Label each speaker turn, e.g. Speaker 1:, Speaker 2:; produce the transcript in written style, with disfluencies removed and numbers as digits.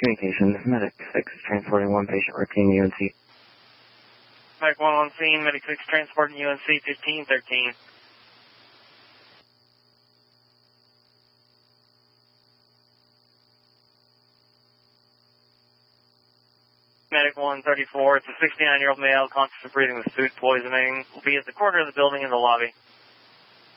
Speaker 1: Communication, Medic 6 transporting one patient, routine UNC.
Speaker 2: Medic 1 on scene, Medic 6 transporting UNC 1513. Medic 134, it's a 69-year-old male, conscious of breathing with food poisoning. Will be at the corner of the building in the lobby.